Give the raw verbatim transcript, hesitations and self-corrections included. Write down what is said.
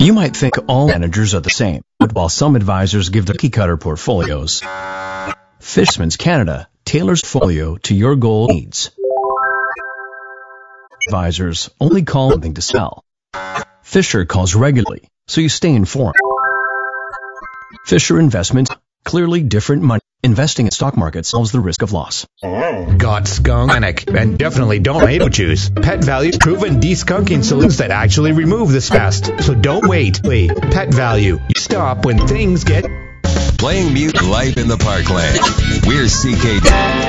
You might think all managers are the same, but while some advisors give their cookie-cutter portfolios, Fishman's Canada tailors portfolio to your goal needs. Advisors only call something to sell. Fisher calls regularly, so you stay informed. Fisher Investments, clearly different money. Investing in stock market solves the risk of loss. Got skunk panic and definitely don't tomato juice. Pet Value's proven deskunking solutions that actually remove this pest. So don't wait. Wait. Pet Value. You stop when things get... Playing mute life in the parkland. We're C K.